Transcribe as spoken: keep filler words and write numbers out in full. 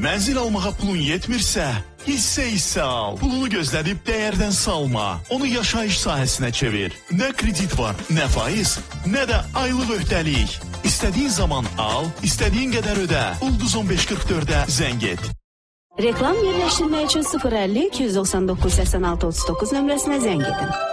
Mənzil almağa pulun yetmirsə, hissə-hissə al. Pulunu gözlədib dəyərdən salma. Onu yaşayış sahəsinə çevir. Nə kredit var, nə faiz, nə də aylıq öhdəlik. İstədiyin zaman al, istədiyin qədər ödə. Ulduz on beş qırx dördə zəng et. Reklam yerləşdirmək üçün sıfır əlli iki yüz doxsan doqquz səksən altı otuz doqquz nömrəsinə zəng edin.